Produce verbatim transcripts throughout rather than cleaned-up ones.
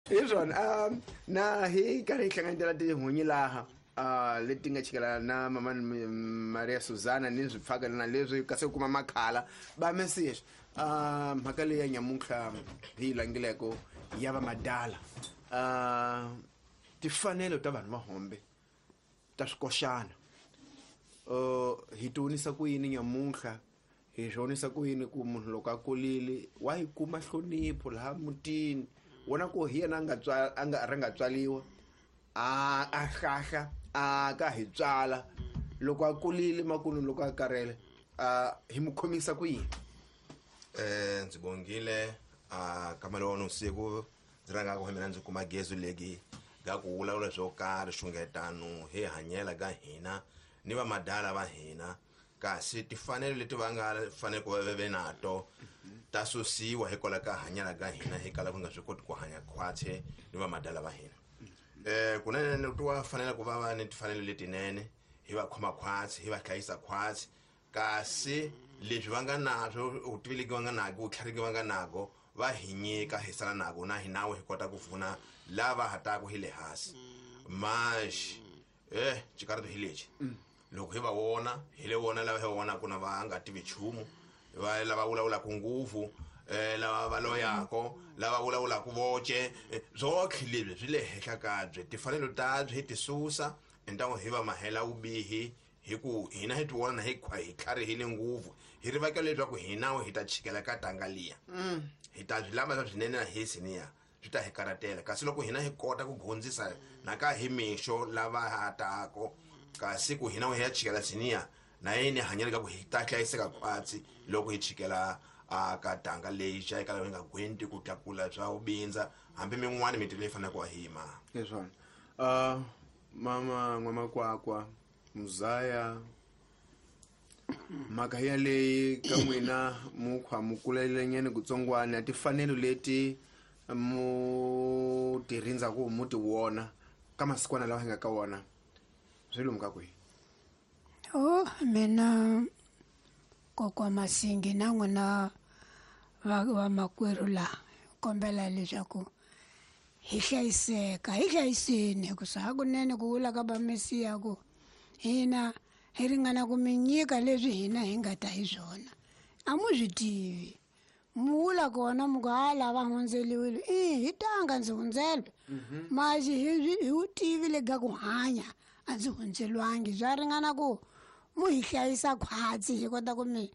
Izon um na hi kare hlanganyela ti hunyi laha ah leti nga chikela na mama Maria Suzana ni zwifaka na leswi kasi kuma makhala ba message ah mhaka leyi ya nyamuhla hi langileko ya va madala ah tifanelo ta vanhu va hombe ta swikoxana uh hi tunisa ku yini nyamuhla hi jonisa ku yini ku munhu loko a kolile wa hi kuma hlonipho laha mutini wona ko hi yena nga tswa anga ranga tswaliwa a a hlahla a ka hi tswala loko a kolile makunu loko a karele a hi mukhomisa ku yini eh ndzibongile a kamalono usiku ziranga ku hemela ndzi kuma gezu legi ga ku wula swo karhi xungetano he hanyela ga hina ni va madala va hina kasi tifanele leti va nga fanele ku veve nato ta sosiwa hikola ka hanyela ga hina hikala ku nga swi koti ku hanya khwathe ni va madala va hina eh kunene leti wa fanele ku va va ni tifanele letinene hi va khoma khwatsi hi va hlayisa khwatsi kasi leswi va nga nazo utivili va nga nako u tlhariki va nga nako va hinyeka hi sala nako na hinawe hi kota ku pfuna lava hataka hi le hasi mash eh chikarito hilechi loko hi va wona hi le wona lava hi wona kuna va nga tivi chumu va lava vulavula ku nguvu eh lava va loyako lava vulavula ku voce zokhi lebyi byi le hehla kabye tifanelo ta byi tisusa entango hi va mahela ubihi hi ku hina hi tiwona hi khwa hi tlhari hi le nguvu hi rivaka leswaku hinawe hi ta chikela ka tangaliya hi ta byi lama swinene na hi siniya swi ta hi karatela kasi loko hina hi kota ku gondzisa naka hi mixo lava hatako kasi ku hina we ya chikela siniya na yini hanyela ka ku hi ta hlayiseka kwatsi loko hi chikela a ka tanga leyi xa eka nga gwenti ku tlakula swa ubindza hambi min'wana mitilo leyi fanaka wa hima leswona uh mama N'wamakwakwa Muzaya mhaka ya leyi ka n'wina mukhwa mukulelenyeni kutsongwana ya tifanelo leti mu tirindza ku muti wona ka masikwana lawa hi nga ka wona swilumi ka kwihi oh mina kokwa Masingi na n'wina va va makwerhu la kombela leswaku hi hlayiseka hi hlayiseni ku sa kunene ku vula ka ba Mesiya ku hina hi ringana ku minyika leswi hina hi nga ta hi swona a mu swi tivi mula kona mugala va hundzeliwile eh hi tanga ndzi hundzele maji hi hi u tivile ga ku hanya a ndzi hundzelwangi bya ringana ku mu hi hlayisa khwatsi hi kota ku mi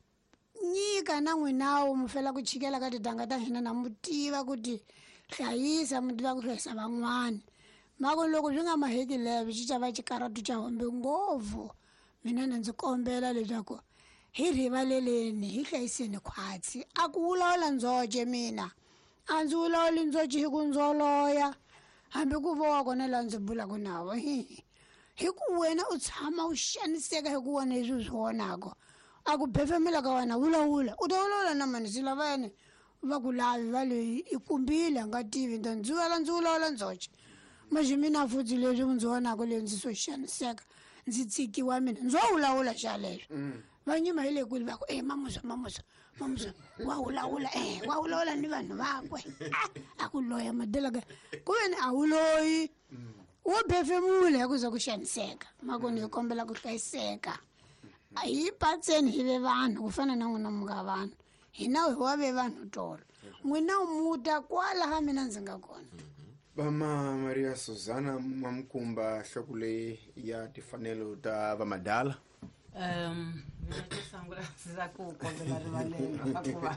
nyika na n'winawo mu fela ku chikela ka titanga ta hina na mu tiva ku ti hlayisa mu tiva ku hlayisa van'wana mako loko swi nga maheki leve xi ta va xikaratu xa hombe ngopfu mina ndzi kombela leswaku hi rivaleleni hi hlayiseni khwatsi a ku vulavula nzoje mina a ndzi vulavuli nzoje hi ku ndzoloya hambi ku vowa kona la ndzi bulaka nawo hi hi ku wena u tshama u xaniseka hi ku vona leswi swi vonako a ku befemela ka wena vulavula u ta vulavula na mani swi lava yini va ku lavi va leyi i kumbile nga tivi nto ndzi vulavula ndzi vulavula nzoje maji mina futhi leswi ndzi vonako le ndzi so xaniseka ndzi tsikiwa mina ndzo vulavula xa leswi va nyima hi le kule va ku eh mamusa mamusa mamusa wa vulavula eh wa vulavula ni vanhu vakwe a ku loya madela ka ku veni a wu loyi wo befemule ku za ku xaniseka mako ni kombela ku hlayiseka a hi patseni hi ve vanhu ku fana na n'wina muka vanhu hina wa ve vanhu tolo n'wina umuta kwala ha mina ndzi nga kona Mama Maria Suzana mamkumba hloko leyi ya tifanelo ta va madala um mina ke sangula siza ku kombela rivalelo akuva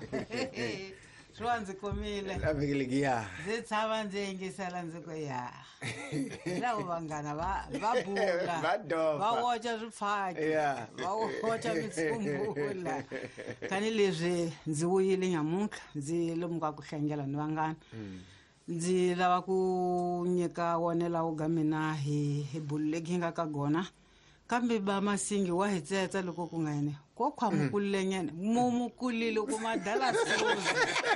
swo ndzi komile lavekelekiya ndzi tshava ndzi yingisela ndzi ku ya lavo vanghana va va bula Va dofa. va wocha swifaki Yeah. va wocha mitsumbula tanileswi ndzi vuyile nyamutlha ndzi lomuka ku hlengela ni vanghana ndzi lava ku nyika wonela u ga mina hi hi bululeki nga ka gona kambe ba Masingi wa hi tsetsa loko ku nga yene ko khwa mukulenyane mu mukulile ku madala suza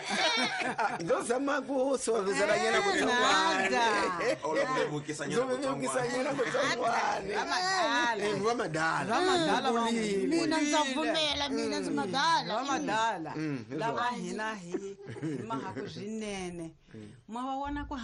ndozama ku sovizela nyana ku tsongwana olokuvukisa nyana ku ndovukisa nyana ku tsongwana Vamadala. va madala Vamadala va mina ndza pfumela mina ndzi madala Vamadala lava hina hi mahaku swinene ma va vona ku